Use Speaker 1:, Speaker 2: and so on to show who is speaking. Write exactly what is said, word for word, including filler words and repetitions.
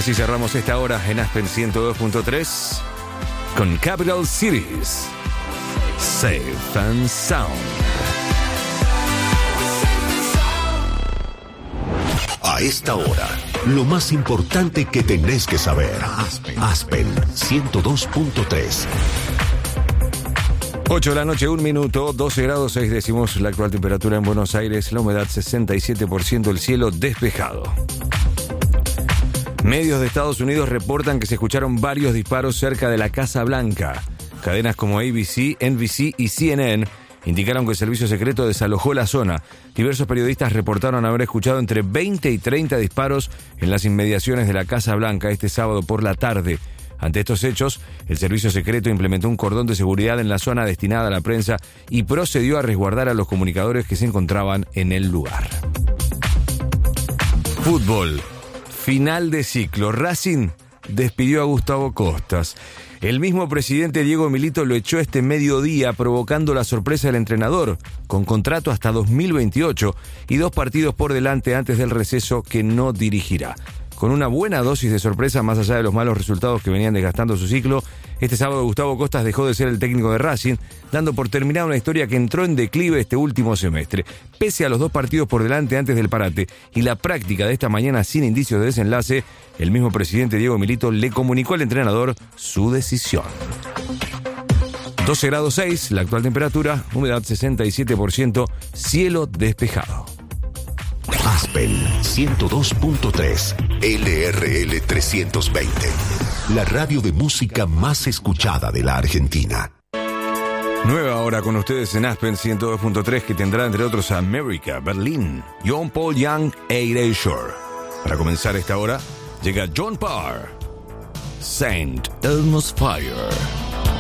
Speaker 1: Así cerramos esta hora en Aspen ciento dos punto tres con Capital Cities, Safe and Sound.
Speaker 2: A esta hora, lo más importante que tenés que saber. Aspen, Aspen ciento dos punto tres.
Speaker 1: ocho de la noche, un minuto, doce grados seis décimos, la actual temperatura en Buenos Aires, la humedad sesenta y siete por ciento, el cielo despejado. Medios de Estados Unidos reportan que se escucharon varios disparos cerca de la Casa Blanca. Cadenas como A B C, N B C y C N N indicaron que el servicio secreto desalojó la zona. Diversos periodistas reportaron haber escuchado entre veinte y treinta disparos en las inmediaciones de la Casa Blanca este sábado por la tarde. Ante estos hechos, el servicio secreto implementó un cordón de seguridad en la zona destinada a la prensa y procedió a resguardar a los comunicadores que se encontraban en el lugar. Fútbol. Final de ciclo. Racing despidió a Gustavo Costas. El mismo presidente Diego Milito lo echó este mediodía, provocando la sorpresa del entrenador, con contrato hasta dos mil veintiocho y dos partidos por delante antes del receso que no dirigirá. Con una buena dosis de sorpresa, más allá de los malos resultados que venían desgastando su ciclo, este sábado Gustavo Costas dejó de ser el técnico de Racing, dando por terminada una historia que entró en declive este último semestre. Pese a los dos partidos por delante antes del parate y la práctica de esta mañana sin indicios de desenlace, el mismo presidente Diego Milito le comunicó al entrenador su decisión. doce grados seis, la actual temperatura, humedad sesenta y siete por ciento, cielo despejado.
Speaker 2: Aspen ciento dos punto tres, L R L trescientos veinte, la radio de música más escuchada de la Argentina.
Speaker 1: Nueva hora con ustedes en Aspen ciento dos punto tres, que tendrá entre otros a America, Berlín, John Paul Young e Erasure. Para comenzar esta hora, llega John Parr, Saint Elmo's Fire.